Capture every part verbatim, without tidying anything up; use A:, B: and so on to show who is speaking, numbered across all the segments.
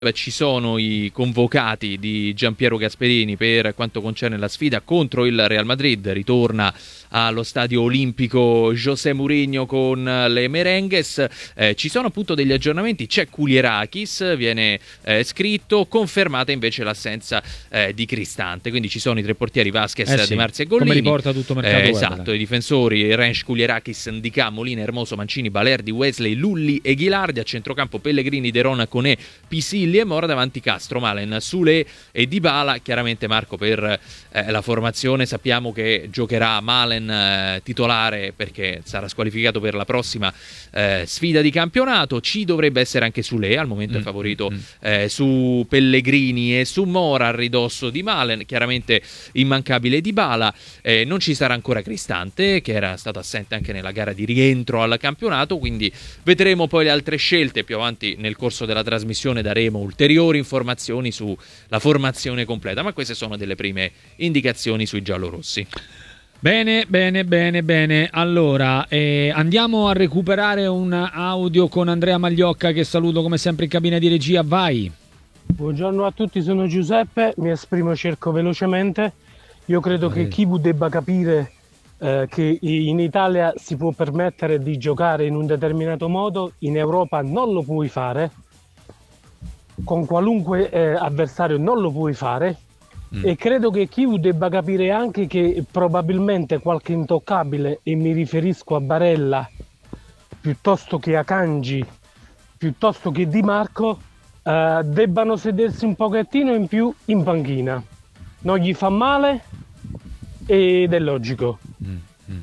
A: Beh, ci sono i convocati di Giampiero Gasperini per quanto concerne la sfida contro il Real Madrid. Ritorna allo stadio olimpico José Mourinho con le Merengues. Eh, ci sono appunto degli aggiornamenti. C'è Kulierakis, viene eh, scritto, confermata invece l'assenza eh, di Cristante. Quindi ci sono i tre portieri Vasquez,
B: eh sì,
A: De Marzi e Gollini.
B: Come riporta tutto mercato
A: eh,
B: web,
A: Esatto, i difensori Rensch, Kulierakis, Ndicà, Molina, Hermoso, Mancini, Balerdi, Wesley, Lulli e Ghilardi. A centrocampo Pellegrini, De Ron, Conè, Pisilli e Mora, davanti Castro, Malen, Sule e Dybala. Chiaramente, Marco, per eh, la formazione sappiamo che giocherà Malen eh, titolare perché sarà squalificato per la prossima eh, sfida di campionato. Ci dovrebbe essere anche Sule, al momento è favorito mm. eh, su Pellegrini e su Mora, a ridosso di Malen. Chiaramente immancabile Dybala. Eh, non ci sarà ancora Cristante, che era stato assente anche nella gara di rientro al campionato, quindi vedremo poi le altre scelte. Più avanti nel corso della trasmissione daremo ulteriori informazioni sulla formazione completa, ma queste sono delle prime indicazioni sui giallorossi.
B: Bene, bene, bene, bene. Allora, eh, andiamo a recuperare un audio con Andrea Magliocca, che saluto come sempre in cabina di regia. Vai.
C: Buongiorno a tutti, sono Giuseppe, mi esprimo cerco velocemente. Io credo che Kivu debba capire eh, che in Italia si può permettere di giocare in un determinato modo, in Europa non lo puoi fare, con qualunque eh, avversario non lo puoi fare. Mm. E credo che Kivu debba capire anche che probabilmente qualche intoccabile, e mi riferisco a Barella piuttosto che a Kanji, piuttosto che Di Marco, eh, debbano sedersi un pochettino in più in panchina. Non gli fa male ed è logico.
B: Mm.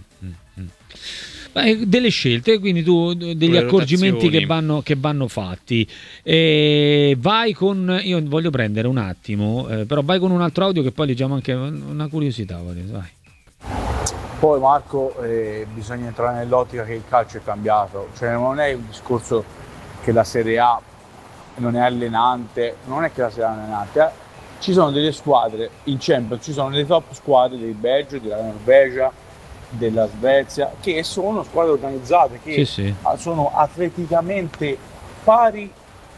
B: Delle scelte, quindi tu degli accorgimenti che vanno, che vanno fatti. E vai con, io voglio prendere un attimo, eh, però vai con un altro audio che poi leggiamo anche una curiosità. Vai.
D: Poi Marco, eh, bisogna entrare nell'ottica che il calcio è cambiato, cioè non è un discorso che la Serie A non è allenante, non è che la Serie A non è allenante, eh. Ci sono delle squadre in Champions, ci sono le top squadre del Belgio, della Norvegia, della Svezia, che sono squadre organizzate, che sì, sì. sono atleticamente pari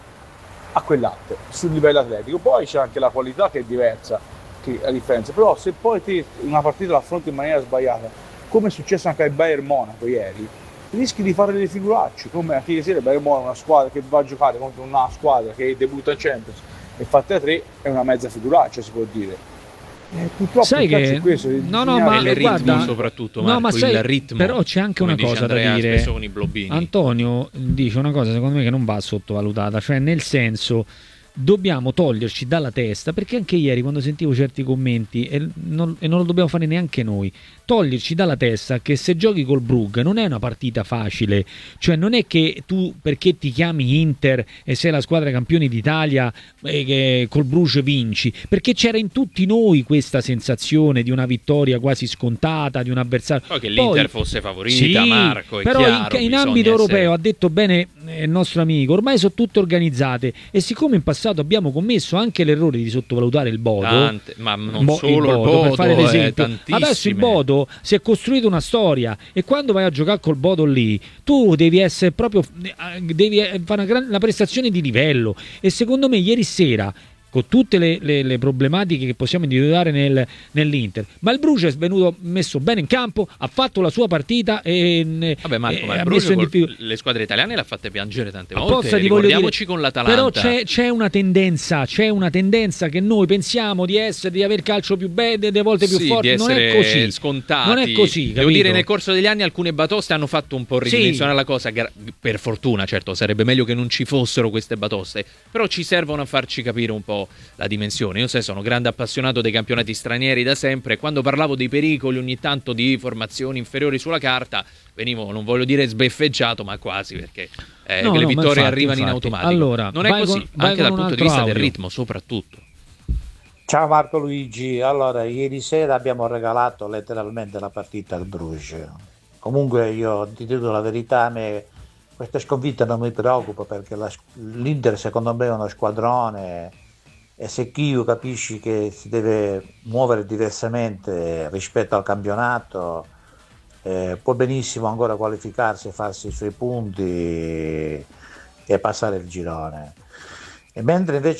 D: a quell'altro sul livello atletico. Poi c'è anche la qualità che è diversa, che è la differenza. Però se poi te una partita l'affronti in maniera sbagliata, come è successo anche al Bayern Monaco ieri, rischi di fare delle figuracce, come anche ieri sera il Bayern Monaco, una squadra che va a giocare contro una squadra che debutta in Champions e fatte a tre, è una mezza figuraccia, si può dire. Eh, purtroppo
B: sai che
D: questo,
B: no no ma
A: il
B: guarda,
A: ritmo soprattutto Marco,
B: no, ma sai,
A: il ritmo,
B: però c'è anche una cosa
A: Andrea,
B: da dire.
A: con i
B: Antonio dice una cosa secondo me che non va sottovalutata, cioè nel senso dobbiamo toglierci dalla testa, perché anche ieri quando sentivo certi commenti e non, e non lo dobbiamo fare neanche noi, toglierci dalla testa che se giochi col Brugge non è una partita facile, cioè non è che tu perché ti chiami Inter e sei la squadra campioni d'Italia e che col Bruges vinci, perché c'era in tutti noi questa sensazione di una vittoria quasi scontata, di un avversario.
A: Poi che l'Inter
B: Poi,
A: fosse favorita,
B: sì,
A: Marco, è
B: però
A: chiaro,
B: in, in ambito
A: essere...
B: europeo ha detto bene il nostro amico, ormai sono tutte organizzate e siccome in passato abbiamo commesso anche l'errore di sottovalutare il Bodo,
A: Tante, ma non
B: Bo-
A: solo il
B: Bodo,
A: Bodo,
B: per fare l'esempio,
A: eh,
B: adesso il Bodo si è costruito una storia e quando vai a giocare col Bodo lì tu devi essere proprio devi fare una, gran, una prestazione di livello e secondo me ieri sera con tutte le, le, le problematiche che possiamo individuare nel, nell'Inter, ma il Bruges è venuto messo bene in campo, ha fatto la sua partita e,
A: vabbè Marco,
B: e
A: ma il
B: ha
A: Bruges
B: messo in
A: col,
B: difficoltà.
A: Le squadre italiane l'ha fatte piangere tante
B: Apposta
A: volte, ricordiamoci dire, con l'Atalanta.
B: Però c'è, c'è una tendenza, c'è una tendenza che noi pensiamo di essere, di aver calcio più bello, delle volte più
A: sì,
B: forte, non è così.
A: Scontati.
B: Non è così, capito?
A: Devo dire, nel corso degli anni alcune batoste hanno fatto un po' ridimensionare
B: sì.
A: la cosa, per fortuna, certo, sarebbe meglio che non ci fossero queste batoste, però ci servono a farci capire un po' la dimensione. Io se sono grande appassionato dei campionati stranieri da sempre, quando parlavo dei pericoli ogni tanto di formazioni inferiori sulla carta venivo, non voglio dire sbeffeggiato, ma quasi, perché eh,
B: no,
A: che le
B: no,
A: vittorie
B: infatti,
A: arrivano
B: infatti.
A: in automatico.
B: Allora,
A: non è così,
B: con,
A: anche dal punto di vista
B: audio.
A: del ritmo soprattutto.
E: Ciao Marco Luigi, allora ieri sera abbiamo regalato letteralmente la partita al Bruges. Comunque io ti dico la verità, a me questa sconfitta non mi preoccupa perché la, l'Inter secondo me è uno squadrone e se Chiu capisci che si deve muovere diversamente rispetto al campionato eh, può benissimo ancora qualificarsi e farsi i suoi punti e passare il girone. E mentre invece